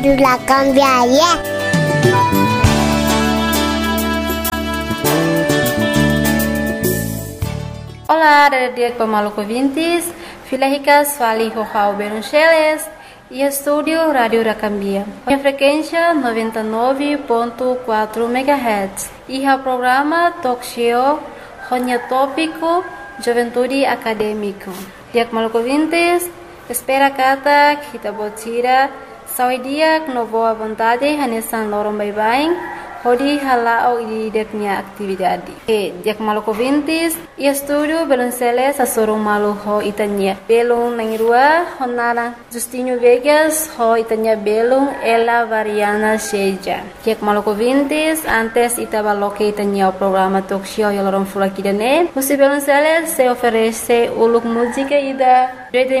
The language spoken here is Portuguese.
La cambiaria. Olá, dia pemalu ouvintes, Filahicas fali Rojao Beruncheles e estúdio Rádio Racambia. A frequência 99.4 MHz e o programa Talk Show Ronya Tópico Juventude Acadêmico. Dia pemalu ouvintes, espera kata kita botira saudia no boa vontade hanesan lorong bye-bye. Hodi halao i deknya atividade. Dia malu ouvintes, e estúdio Belunceles a sorong malu ho itanya. Belung nangirua honara Justinho Vegas ho itanya belung ela variana seja. Dia malu ouvintes, antes itabaloke itanya o programa talk show yalorong fulakidane. Musi Belunceles se oferece uluk música ida